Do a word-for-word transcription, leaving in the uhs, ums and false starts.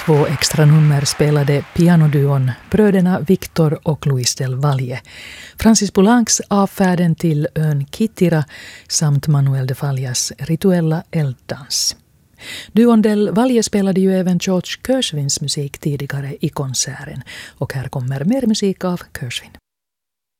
Två extra nummer spelade pianoduon bröderna Victor och Luis del Valle. Francis Poulencs Avfärden till ön Kittira samt Manuel de Fallas Rituella elddans. Duon del Valle spelade ju även George Gershwins musik tidigare i konserten. Och här kommer mer musik av Gershwin.